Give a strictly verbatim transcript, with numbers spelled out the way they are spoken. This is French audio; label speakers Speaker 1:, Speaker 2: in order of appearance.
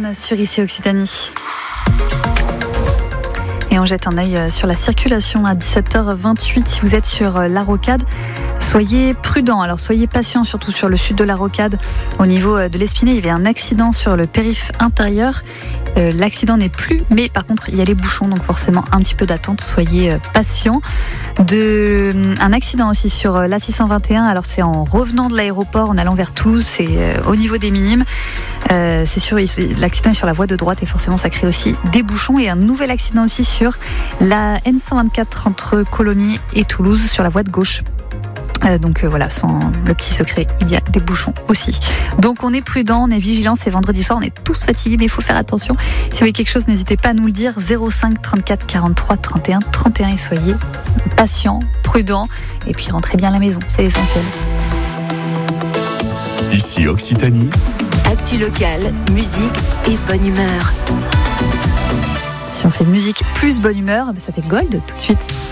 Speaker 1: Jam sur Ici Occitanie. Et on jette un œil sur la circulation à dix-sept heures vingt-huit. Si vous êtes sur la Rocade, soyez prudents. Alors soyez patients, surtout sur le sud de la Rocade. Au niveau de l'Espinay, il y avait un accident sur le périph' intérieur. Euh, l'accident n'est plus, mais par contre il y a les bouchons, donc forcément un petit peu d'attente. Soyez euh, patients. De, un accident aussi sur l'A six cent vingt et un. Alors c'est en revenant de l'aéroport, en allant vers Toulouse. C'est euh, au niveau des Minimes. Euh, c'est sûr, l'accident est sur la voie de droite et forcément ça crée aussi des bouchons. Et un nouvel accident aussi sur la N cent vingt-quatre entre Colomiers et Toulouse sur la voie de gauche. Euh, donc euh, voilà, sans le petit secret, il y a des bouchons aussi. Donc on est prudent, on est vigilant, c'est vendredi soir, on est tous fatigués, mais il faut faire attention. Si vous voyez quelque chose, n'hésitez pas à nous le dire. zéro cinq trente-quatre quarante-trois trente et un trente et un et soyez patients, prudents et puis rentrez bien à la maison, c'est l'essentiel.
Speaker 2: Ici Occitanie.
Speaker 3: Actu locale, musique et bonne humeur.
Speaker 1: Si on fait musique plus bonne humeur, ça fait Gold tout de suite.